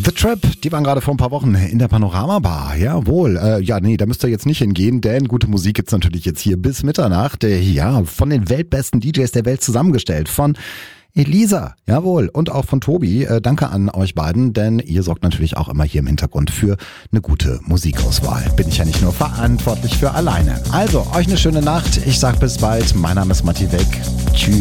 The Trap, die waren gerade vor ein paar Wochen in der Panorama Bar. Jawohl. Da müsst ihr jetzt nicht hingehen, denn gute Musik gibt's natürlich jetzt hier bis Mitternacht. Von den weltbesten DJs der Welt zusammengestellt. Von Elisa, jawohl, und auch von Tobi. Danke an euch beiden, denn ihr sorgt natürlich auch immer hier im Hintergrund für eine gute Musikauswahl. Bin ich ja nicht nur verantwortlich für alleine. Also, euch eine schöne Nacht. Ich sag bis bald. Mein Name ist Matti Weck. Tschüss.